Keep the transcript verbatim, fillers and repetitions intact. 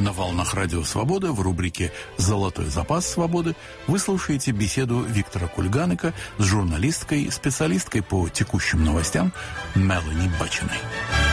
На волнах Радио Свобода в рубрике «Золотой запас свободы» вы слушаете беседу Виктора Кульганека с журналисткой, специалисткой по текущим новостям Мелани Бачиной.